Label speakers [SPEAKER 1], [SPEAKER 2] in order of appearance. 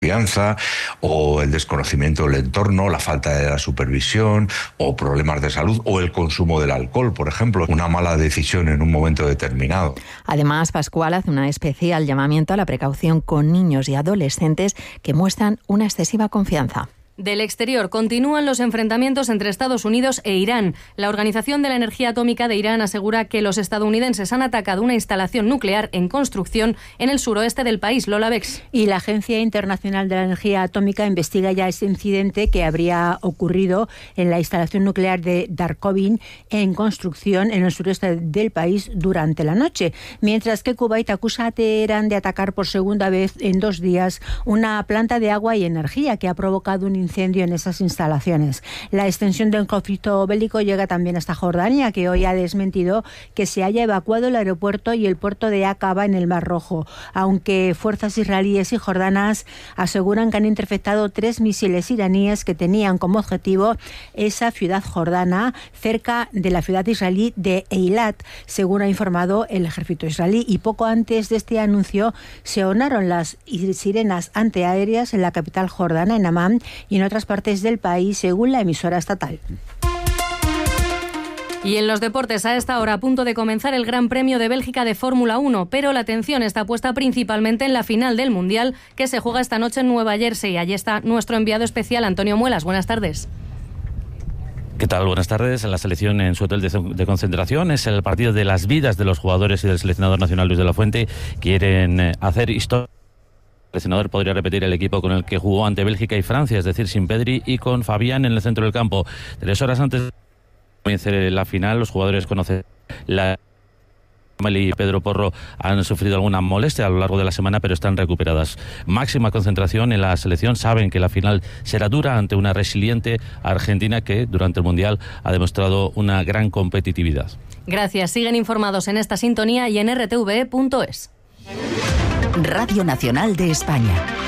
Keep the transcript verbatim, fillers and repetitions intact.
[SPEAKER 1] confianza, o el desconocimiento del entorno, la falta de la supervisión, o problemas de salud, o el consumo del alcohol, por ejemplo, una mala decisión en un momento determinado.
[SPEAKER 2] Además, Pascual hace una especial llamamiento a la precaución con niños y adolescentes que muestran una excesiva confianza.
[SPEAKER 3] Del exterior continúan los enfrentamientos entre Estados Unidos e Irán. La Organización de la Energía Atómica de Irán asegura que los estadounidenses han atacado una instalación nuclear en construcción en el suroeste del país. Lola Bex.
[SPEAKER 4] Y la Agencia Internacional de la Energía Atómica investiga ya ese incidente que habría ocurrido en la instalación nuclear de Darkovin en construcción en el sureste del país durante la noche. Mientras que Kuwait acusa a Teherán de atacar por segunda vez en dos días una planta de agua y energía que ha provocado un incendio incendio en esas instalaciones. La extensión del conflicto bélico llega también hasta Jordania, que hoy ha desmentido que se haya evacuado el aeropuerto y el puerto de Aqaba en el Mar Rojo, aunque fuerzas israelíes y jordanas aseguran que han interceptado tres misiles iraníes que tenían como objetivo esa ciudad jordana cerca de la ciudad israelí de Eilat, según ha informado el ejército israelí. Y poco antes de este anuncio se sonaron las sirenas antiaéreas en la capital jordana, en Amán, y en otras partes del país, según la emisora estatal.
[SPEAKER 3] Y en los deportes, a esta hora a punto de comenzar el Gran Premio de Bélgica de Fórmula uno, pero la atención está puesta principalmente en la final del Mundial, que se juega esta noche en Nueva Jersey. Allí está nuestro enviado especial, Antonio Muelas. Buenas tardes.
[SPEAKER 5] ¿Qué tal? Buenas tardes. La selección en su hotel de, de concentración es el partido de las vidas de los jugadores y del seleccionador nacional Luis de la Fuente. Quieren eh, hacer historia. El seleccionador podría repetir el equipo con el que jugó ante Bélgica y Francia, es decir, sin Pedri y con Fabián en el centro del campo. Tres horas antes de comenzar la final, los jugadores conocen la... Meli y Pedro Porro han sufrido alguna molestia a lo largo de la semana, pero están recuperadas. Máxima concentración en la selección. Saben que la final será dura ante una resiliente Argentina que durante el Mundial ha demostrado una gran competitividad.
[SPEAKER 3] Gracias. Siguen informados en esta sintonía y en r t v punto es.
[SPEAKER 6] Radio Nacional de España.